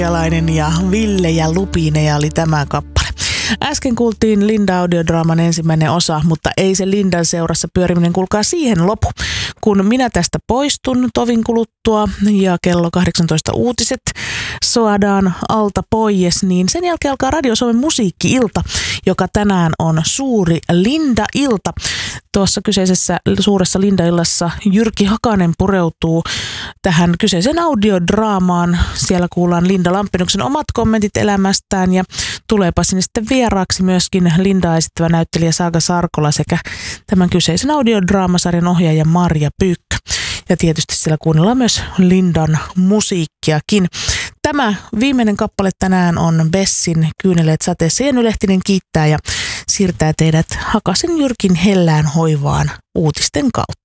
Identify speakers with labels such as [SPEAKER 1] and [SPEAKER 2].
[SPEAKER 1] Ja Ville ja Lupineja oli tämä kappale. Äsken kuultiin Linda-audiodraaman ensimmäinen osa, mutta ei se Lindan seurassa pyöriminen kuulkaa siihen lopu. Kun minä tästä poistun tovin kuluttua ja kello 18 uutiset soadaan alta pois, niin sen jälkeen alkaa Radio Suomen musiikki-ilta, joka tänään on suuri Linda-ilta. Tuossa kyseisessä suuressa Linda-illassa Jyrki Hakanen pureutuu tähän kyseisen audiodraamaan. Siellä kuullaan Linda Lampinuksen omat kommentit elämästään ja tuleepa sinne sitten vieraaksi myöskin Lindaa esittävä näyttelijä Saaga Sarkola sekä tämän kyseisen audiodraamasarjan ohjaaja Marja Pyykkö. Ja tietysti siellä kuunnellaan myös Lindan musiikkiakin. Tämä viimeinen kappale tänään on Bessin Kyyneleet sateessa. Jenny Lehtinen kiittää ja siirtää teidät Hakasen Jyrkin hellään hoivaan uutisten kautta.